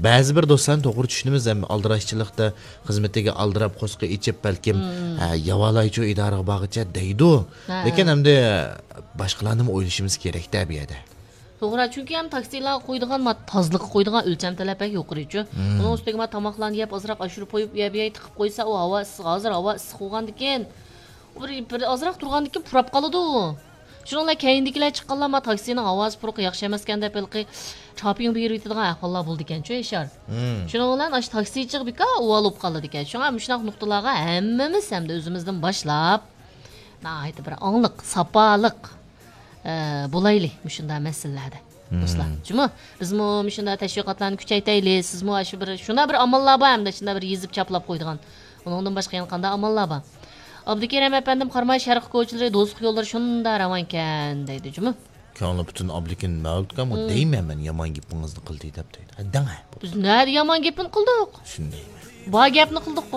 ba'zi bir do'stlarni to'g'ri tushunimiz ham aldirashchilikda xizmatiga aldirab qo'sqa ichib balkim yavalaychi idoraga bag'icha deydi. Lekin hamda boshqalarni o'ylashimiz kerak-da bu yerda. To'g'ri, chunki ham taksilar qo'ydigan, tozliqqa qo'ydigan o'lcham talab yuqorichi. Buning ustiga tamoqlarni yeb ozroq ashurib qo'yib, yeb tiqib qo'ysa, u havo issiq, hozir havo issiq bo'lgandan keyin bir ozroq turgandan keyin purab qoladi u. Shuningdek, keyindagilar chiqqanlar taksining ovozi puruq yaxshi emas ekan deb bilqi shopping berib yetadigan ahvollar bo'ldi ekan-ku, Eshar. Shuning bilan ash taksichi bika uvalib qoladi ekan. Shunga shunaqa nuqtalarga hammamiz hamda o'zimizdan boshlab, nahayat bir angliq, safoliq bo'layli shunday masalalarda. Do'stlar, chunki bizmi shunday tashviqotlarni kuchaytiraylik, sizmi shu bir shunday bir amallar bor hamda shunday bir yezib chaplab qo'ydigan. Undan boshqa yana qanday amallar bor? Abdukerim efendim Qarmay Sharq ko'chalari do'stlik yo'llari shunda ravon ekan deydi, jumi. Ko'ngli butun oblikin mavludga mu deyman men yomon gapingizni qildi deb deydi. Danga. Biz nima yomon gapini qildik? Shunday. Bu gapni qildik-ku.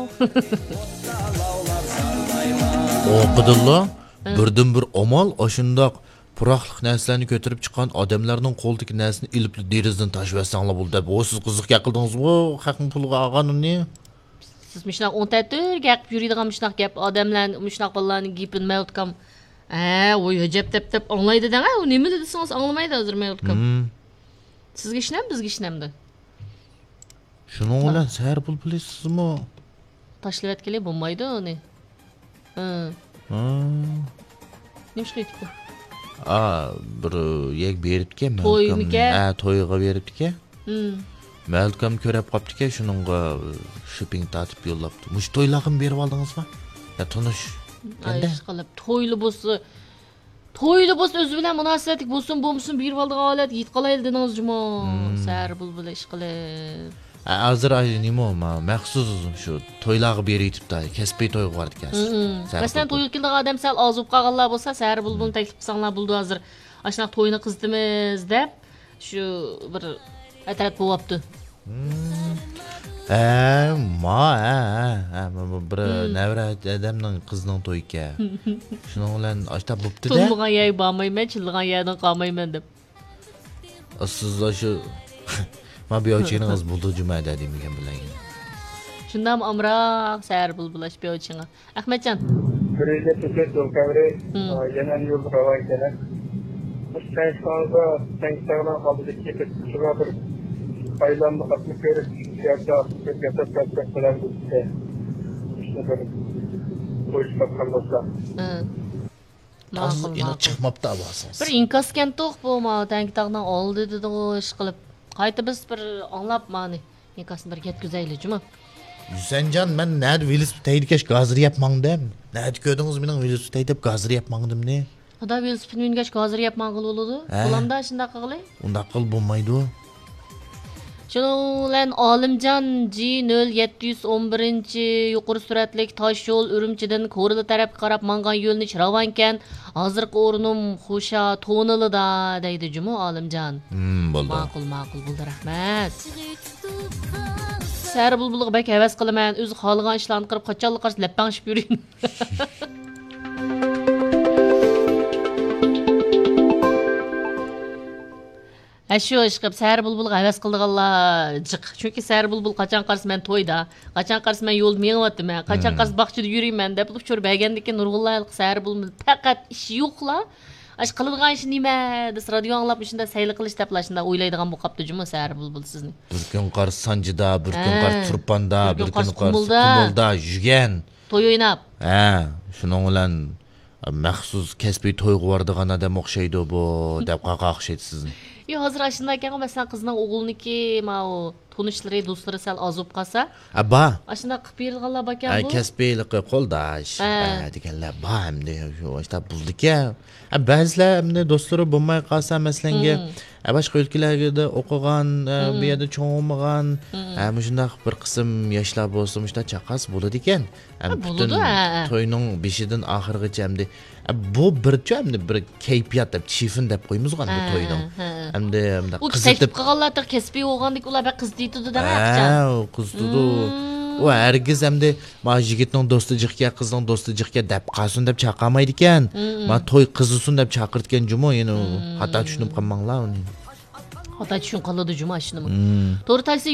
O'qidillo, birdan bir amal oshundoq puroqliq narsalarni ko'tarib chiqqan odamlarning qo'ldagi narsani ilib derizdan tashlasanglar bo'ldi deb. O siz qiziq qildingiz-ku, haqning puliga olganini. Siz mishnoq 14 gap yuradigan mishnoq gap odamlar mishnoq bolalarning gapini mavludkam voy hajab deb anglaydi deng, u nima desangiz anglamaydi hozir mavludkam. Sizga ishnam, bizga ishnamdi. Shuning bilan sar pul bilasizmi? Tashlab etgili bo'lmaydi uni. Nishlaydi-ku. Bir yek beribdi-ku. To'yga. To'yga beribdi-ku. Malkam ko'rib qopdi-ku, shuningga shopping tatib yo'llabdi. Mush to'ylag'im berib oldingizmi? Ya tonish. Qanday qilib to'yli bo'lsa o'zi bilan munosabatlik bo'lsin berib oldigan holat yet qolaydi dedingizmi? Sar bulbul ish qilib. Hozir nima maxsus shu to'ylag'i beribdi, kasbiy to'y bor ekan. Masalan, to'yga kelgan odam sal ozib qolganlar bo'lsa, sar bulbulni taklif qilsanglar bo'ldi hozir. Ashunaq to'yni qizdimiz deb shu bir atat bo'yapti. Bir navra adamning qizining to'yi ekan. Shuning bilan ashta bo'pti-da. To'lmagan yey bormayman, chilgan yerdan qolmayman deb. Siz shu ma biyochingiz bo'ldi jumada demagan bilan. Shundan amroq sar bulbulash biyochinga. Ahmadjon. Birga tukat o'lkavri yana yo'l ravon kelar. Mustaqilda tanklardan qabul etib shuna bir aylanma qatni ko'rib yerda ko'rgazib tasdiqlar bo'lsa. Shuna bir qo'yish topgan bo'lsa. Ma'qul. Yana chiqmabdi avosiz. Bir inkaskan to'q bo'lma, tanklardan oldi dedi ish qilib. Qayta biz bir anglab mani inkasni bir yetkazaylik, juma. Yusanjon, men nad velosiped taydikash gazir yapmangdim. Nad ko'rdingiz mening velosiped taydib gazir yapmangdim ne? Xudo velosiped mingash gazir yapmang bo'ladi. Qo'lamda shunday qilay. Unda qil bo'lmaydi. Shuning Olimjon G0711 yuqori suratlik tosh yo'l Urumchidan Ko'rili tarafga qarab mangan yo'lni ravon ekan. Hozirgi o'rnim Xo'sha To'nilida deydi juma Olimjon. Bo'ldi. Ma'qul bo'ldi, rahmat. Sar bulbulga bek havas qilaman, o'zi xohlagan ishlarni qilib qachonlik qarshi lappangishib yurayman. Shu ish qilib sar bulbulga havas qildiganlar jiq. Chunki sar bulbul qachon qarsa men to'yda, qachon qarsa men yo'lda menyapman, qachon qarsa baqchida yurayman deb turib bergandiki Nurg'ulloh sar bulbul faqat ish yo'qla. Ash qiladigan ish nima? Biz radio anglab shunda sayli qilish deb shunda o'ylaydigan bu qapti juma sar bulbul sizni. Bir kun qarsa Sanjida, bir kun qarsa Turpanda, bir kun qarsa Qumulda yurgan. To'y o'ynab. Shuning bilan maxsus kasbiy to'yga boradigan odam o'xshaydi bu deb qaqaqshaydi sizni. Yo, hozir ashunda ekan, masalan, qizning o'g'ilniki, mau tanishlari, do'stlari sal ozib qolsa. Ashunda qilib berilganlar ekan bu. Kasbiylik qo'ldash deganlar bor hamda shu ishda buldika. Ba'zilar hamda do'stlari bo'lmay qolsa, masalanga boshqa o'lkalarda o'qigan, bu yerda cho'ngmagan, shunday bir qism yoshlar bo'lsa, shunday chaqas bo'ladi ekan. Butun to'yning beshidan oxirigacha hamda bu birchamda bir kayfiyat deb chifin deb qo'yamiz bu to'yning. Hamda qizitib qolganlar kasbiy o'g'andek ular qiz deydi da. Qiz dedi. O hergiz hamda ma yigitning do'sti jiqga, qizning do'sti jiqga deb qasin deb chaqamaydi ekan. Ma to'y qizisin deb chaqirtgan juma, yana xato tushunib qolmanglar uni. Xato tushun qoladi juma shuni. To'g'ri taksi